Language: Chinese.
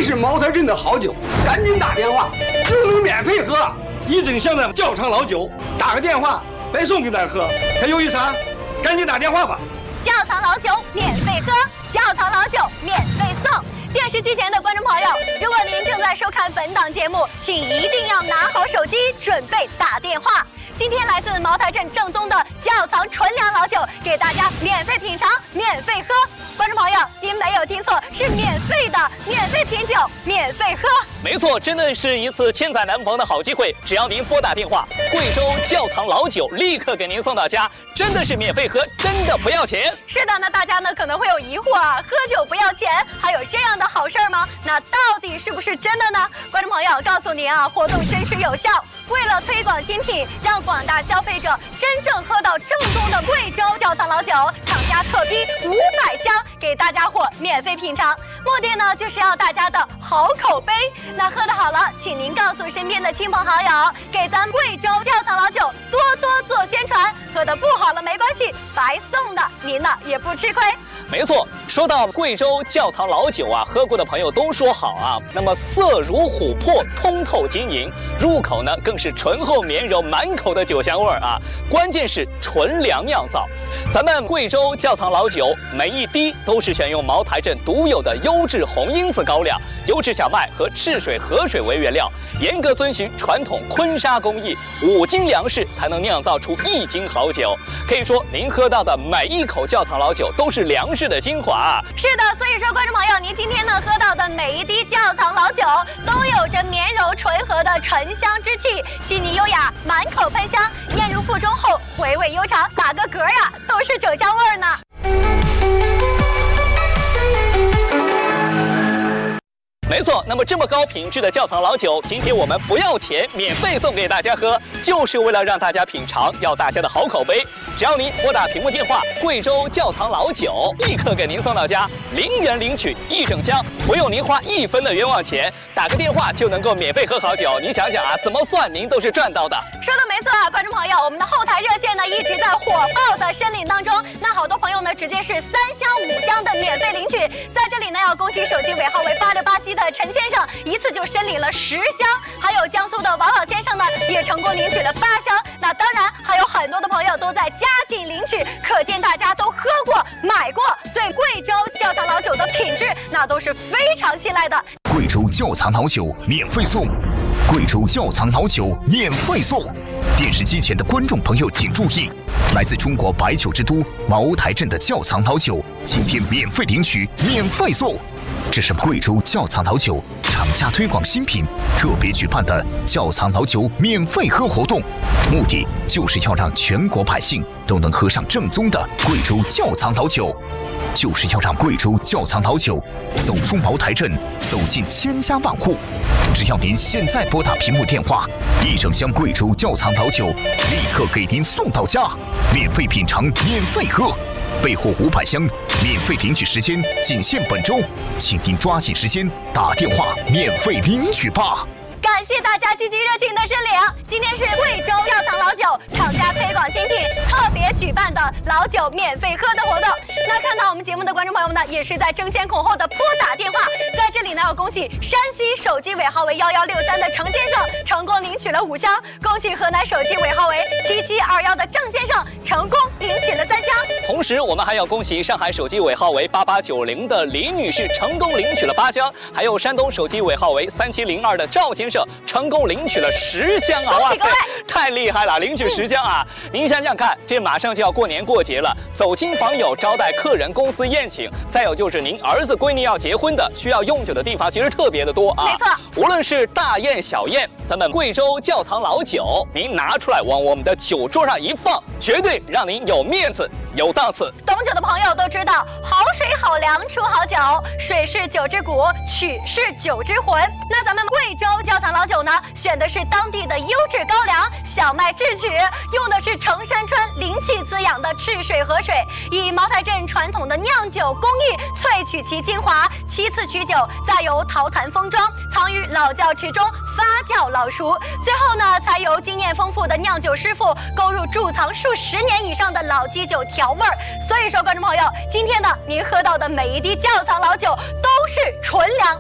对是茅台镇的好酒，赶紧打电话就能免费喝。 一整箱的窖藏老酒，打个电话白送给大家喝，还犹豫啥？赶紧打电话吧！ 窖藏老酒免费喝，窖藏老酒免费送。电视机前的观众朋友，如果您正在收看本档节目，请一定要拿好手机，准备打电话。今天来自茅台镇正宗的窖藏纯粮老酒，给大家免费品尝、免费喝。观众朋友，您没有听错，是免费的，免费品酒，免费喝。 没错，真的是一次千载难逢的好机会。只要您拨打电话，贵州窖藏老酒立刻给您送到家，真的是免费喝，真的不要钱。 是的，那大家呢可能会有疑惑啊，喝酒不要钱，还有这样的好事儿吗？那到底是不是真的呢？观众朋友，告诉您啊，活动真实有效。为了推广新品，让广大消费者真正喝到正宗的贵州窖藏老酒，厂家特批500箱给大家伙免费品尝。目的呢，就是要大家的好口碑。那喝得好了，请您告诉身边的亲朋好友，给咱贵州窖藏老酒多多做宣传。喝得不好了没关系，白送的，您呢也不吃亏。 没错，说到贵州窖藏老酒啊，喝过的朋友都说好啊。那么色如琥珀，通透晶莹，入口呢更是醇厚绵柔，满口的酒香味儿啊。关键是纯粮酿造，咱们贵州窖藏老酒每一滴都是选用茅台镇独有的优质红缨子高粱、优质小麦和赤水河水为原料，严格遵循传统坤沙工艺，5斤粮食才能酿造出1斤好酒。可以说，您喝到的每一口窖藏老酒都是粮食的精华啊。 是的，所以说观众朋友，您今天呢喝到的每一滴窖藏老酒都有着绵柔醇和的醇香之气，细腻优雅，满口喷香，咽入腹中后回味悠长，打个嗝呀都是酒香味儿呢。 没错，那么这么高品质的窖藏老酒，今天我们不要钱，免费送给大家喝，就是为了让大家品尝，要大家的好口碑。只要您拨打屏幕电话，贵州窖藏老酒立刻给您送到家，0元领取1整箱，不用您花1分的冤枉钱，打个电话就能够免费喝好酒。您想想啊，怎么算您都是赚到的。 说的没错啊，观众朋友，我们的后台热线呢一直在火爆的申领当中。那好多朋友呢直接是3箱5箱的免费领取，在这里呢要恭喜手机尾号为8687的陈先生，一次就申领了10箱，还有江苏的王老先生呢也成功领取了8箱。那当然还有很多的朋友都在加紧领取，可见大家都喝过买过，对贵州窖藏老酒的品质那都是非常信赖的。 贵州窖藏老酒免费送，贵州窖藏老酒免费送。电视机前的观众朋友请注意，来自中国白酒之都茅台镇的窖藏老酒，今天免费领取，免费送。这是贵州窖藏老酒厂家推广新品特别举办的窖藏老酒免费喝活动，目的就是要让全国百姓都能喝上正宗的贵州窖藏老酒，就是要让贵州窖藏老酒走出茅台镇，走进千家万户。只要您现在拨打屏幕电话，1整箱贵州窖藏老酒立刻给您送到家，免费品尝，免费喝。备货500箱，免费领取时间仅限本周，请您抓紧时间打电话免费领取吧。 感谢大家积极热情的申领。今天是贵州窖藏老酒厂家推广新品特别举办的老酒免费喝的活动。那看到我们节目的观众朋友们呢，也是在争先恐后的拨打电话。在这里呢，要恭喜山西手机尾号为1163的程先生成功领取了5箱，恭喜河南手机尾号为7721的郑先生成功领取了3箱。 同时，我们还要恭喜上海手机尾号为8890的李女士成功领取了8箱，还有山东手机尾号为3702的赵先生成功领取了10箱啊！哇塞，太厉害了，领取10箱啊！您想想看，这马上就要过年过节了，走亲访友、招待客人、公司宴请，再有就是您儿子闺女要结婚的，需要用酒的地方其实特别的多啊。 没错， 无论是大宴小宴，咱们贵州窖藏老酒，您拿出来往我们的酒桌上一放，绝对让您有面子、有档次。 懂酒的朋友都知道，好水好粮出好酒，水是酒之骨，曲是酒之魂。那咱们贵州窖藏老酒呢，选的是当地的优质高粱、小麦制曲，用的是城山川灵气滋养的赤水河水，以茅台镇传统的酿酒工艺萃取其精华，其次取酒，再由陶坛封装，藏于老窖池中发酵老熟，最后呢，才由经验丰富的酿酒师傅勾入贮藏数10年以上的老基酒调味儿。所以说，观众朋友，今天呢，您喝到的每一滴窖藏老酒都是纯粮。